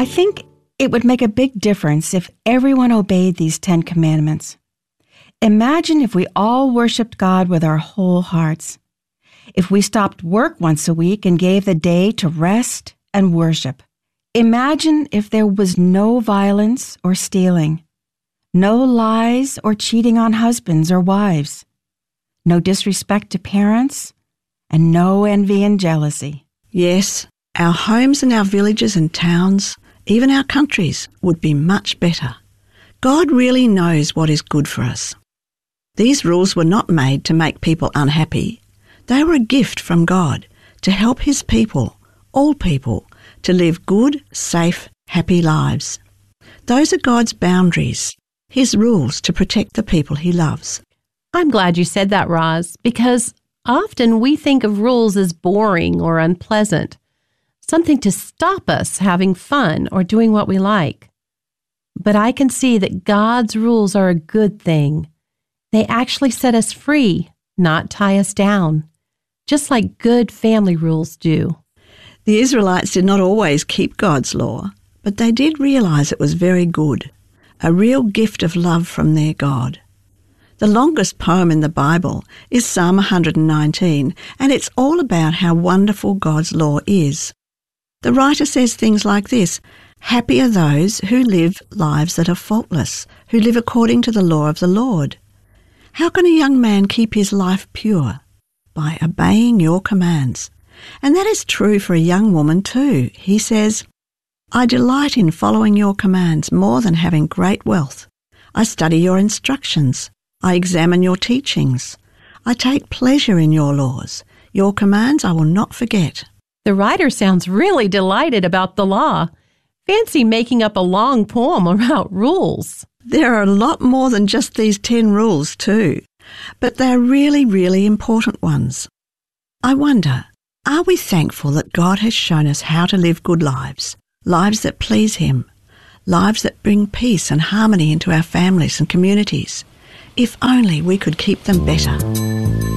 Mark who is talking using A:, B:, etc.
A: think it would make a big difference if everyone obeyed these 10 commandments. Imagine if we all worshiped God with our whole hearts. If we stopped work once a week and gave the day to rest and worship. Imagine if there was no violence or stealing, no lies or cheating on husbands or wives, no disrespect to parents, and no envy and jealousy.
B: Yes, our homes and our villages and towns, even our countries, would be much better. God really knows what is good for us. These rules were not made to make people unhappy. They were a gift from God to help His people, all people, to live good, safe, happy lives. Those are God's boundaries, His rules to protect the people He loves.
C: I'm glad you said that, Roz, because often we think of rules as boring or unpleasant, something to stop us having fun or doing what we like. But I can see that God's rules are a good thing. They actually set us free, not tie us down, just like good family rules do.
B: The Israelites did not always keep God's law, but they did realize it was very good, a real gift of love from their God. The longest poem in the Bible is Psalm 119, and it's all about how wonderful God's law is. The writer says things like this: "Happy are those who live lives that are faultless, who live according to the law of the Lord." How can a young man keep his life pure? By obeying your commands. And that is true for a young woman too. He says, "I delight in following your commands more than having great wealth. I study your instructions. I examine your teachings. I take pleasure in your laws. Your commands I will not forget."
C: The writer sounds really delighted about the law. Fancy making up a long poem about rules.
B: There are a lot more than just these 10 rules too, but they're really, really important ones. I wonder, are we thankful that God has shown us how to live good lives, lives that please Him, lives that bring peace and harmony into our families and communities? If only we could keep them better.